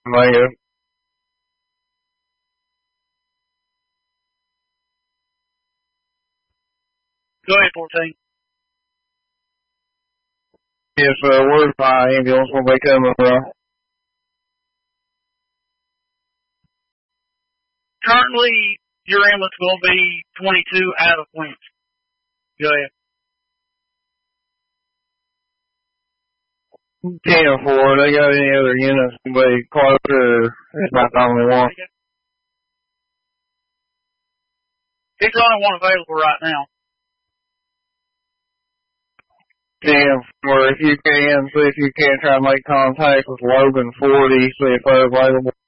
Negative. Go ahead, 14. Yes, where's my ambulance will be coming from? Currently, your ambulance will be 22 out of Queens. Go ahead. 10-4, they got any other units to be closer? It's not the only one. It's the only one available right now. 10-4, if you can, see if you can try to make contact with Logan 40, see if they're available.